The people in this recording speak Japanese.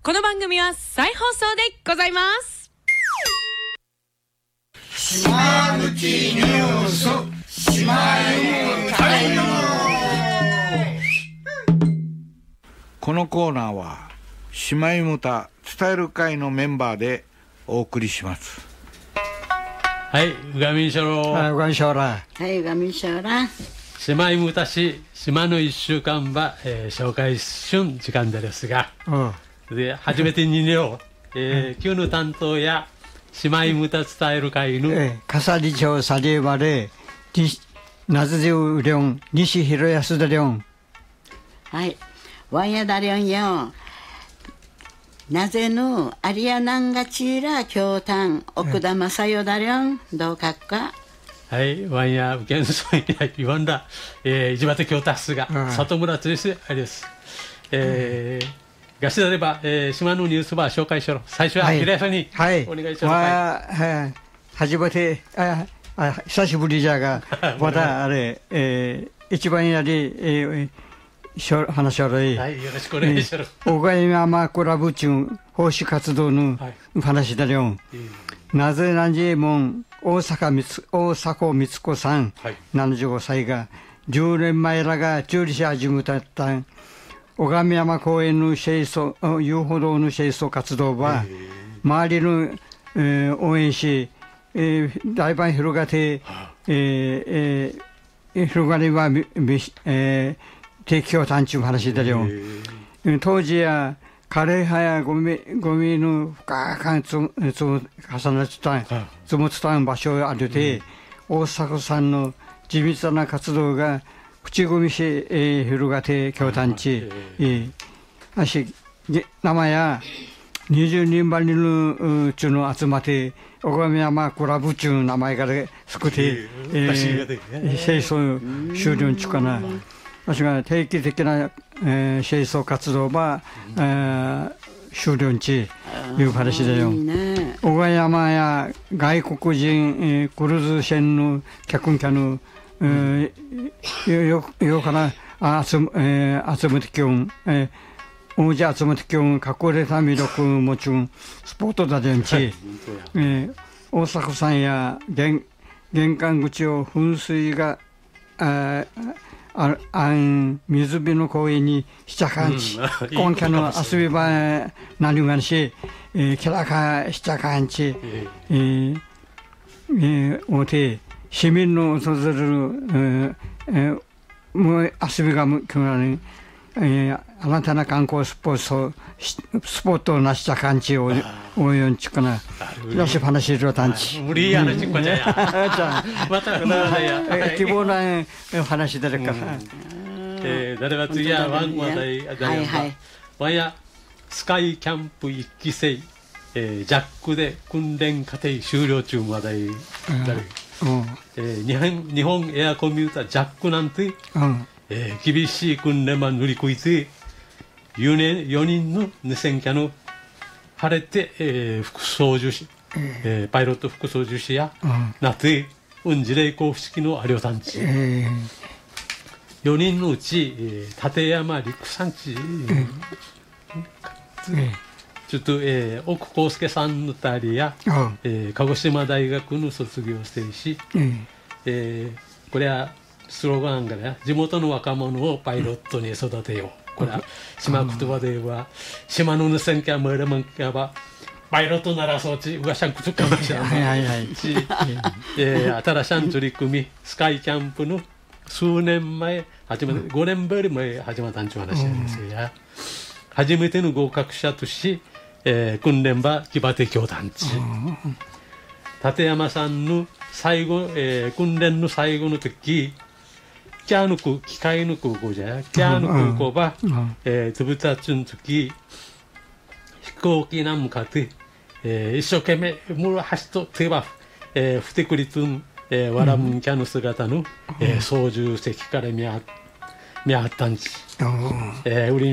この番組は再放送でございます。 島口ニュース島ゆタイム。 このコーナーは島ゆむた伝える会のメンバーでお送りします。 はい、うがみんしょろ。 うがみんしょら。 はい、うがみんしょら。 島ゆむた市島の一週間は、紹介しゅん時間ですが、で初めてにねよ、旧の担当や島ゆむた伝える会の、 笠利町サリーバレなずじうりょん西広安だりょん。 はい、ワンヤだりょんよ。なぜぬアリアナンガチーラ京丹奥田正代だりょん。どうかっか。 はい、ワンヤ現在や言わんだ、地場京達すが、里村ついせありです。がしであれば、島のニュースば紹介しろ。最初は平井さんにお願いします。 はい、初めて久しぶりじゃがまたあれ、一番やり、話しゃらい。 はい、よろしくお願いします。 岡山クラブ中奉仕活動の話だよ。なぜなんじもん大迫光子さん、75歳が10年前らが中理し始めた岡山公園の清掃遊歩道の清掃活動は周りの、応援し、大盤広がって広がりは提供探知の話だよ。当時や枯れ葉やゴミの深く重なった積もった場所があるで、大迫さんの地道な活動が口ゴミし広がって京丹地生や20人ばりの中の集まって岡山クラブ中の名前から作って清掃終了中かな。私が定期的な、清掃活動は終了地いう話だよ。岡山や外国人、クルーズ船の客のよから集めてきょん、大勢集めてきょん隠れた魅力もちろんスポットだでんち、大阪さんや玄関口を噴水が水辺の公園にした感じ、今季の遊び場なりがし、キャラカした感じ、おて市民の訪れる、遊びが興味ある、新たな観光スポットをなした感じを応援ちくな。よし話しろたんち。 無理やなちっこじゃや。また希望な話だれから。 誰は次はワン話題ワンやスカイキャンプ1期生、ジャックで訓練過程終了中話題だれ。日本エアコミュータージャックなんて、厳しい訓練を乗り越えて4人の無線機の晴れて、副操縦士、パイロット副操縦士やなって事例公式のありょたんち、4人のうち、立山陸山地、ちょっと、奥康介さんの2人や、鹿児島大学の卒業生し、これはスローガンがね、地元の若者をパイロットに育てよう。これは島言葉では島の無線機はムールマンキャバパイロットならそうちうがしゃんくつかもしれないし、新しい取り組みスカイキャンプの数年前始まって5年ぶり前始まったんちゅう話なんですよ。初めての合格者とし、訓練は木場京団地。立山さんの最後、訓練の最後の時キャーの機械の空港じゃキャーの空港はつぶたつの時飛行機に向かって、一生懸命もう走っと手はふてくりつんわらむんキャの姿の操縦席から見あったんち。